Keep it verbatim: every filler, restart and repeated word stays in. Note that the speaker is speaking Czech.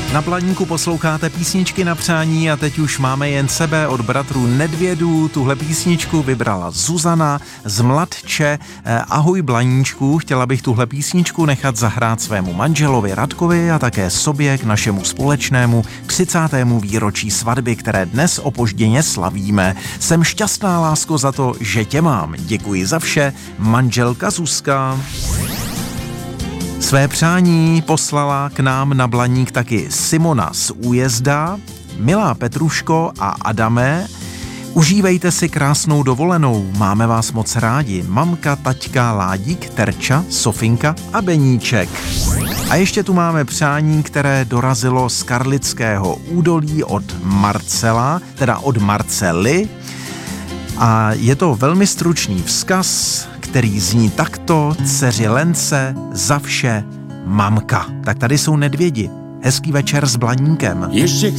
Na Blaníku posloucháte písničky na přání a teď už máme jen sebe od bratrů Nedvědů. Tuhle písničku vybrala Zuzana z Mladče. Ahoj Blaníčku, chtěla bych tuhle písničku nechat zahrát svému manželovi Radkovi a také sobě k našemu společnému třicátému výročí svatby, které dnes opožděně slavíme. Jsem šťastná, lásko, za to, že tě mám. Děkuji za vše, manželka Zuzka. Své přání poslala k nám na Blaník taky Simona z Újezda. Milá Petruško a Adame, užívejte si krásnou dovolenou, máme vás moc rádi. Mamka, taťka, Ládík, Terča, Sofinka a Beníček. A ještě tu máme přání, které dorazilo z Karlického údolí od Marcela, teda od Marcely. A je to velmi stručný vzkaz, který zní takto: dceři Lence, za vše mamka. Tak tady jsou Nedvědi. Hezký večer s Blaníkem. Ještě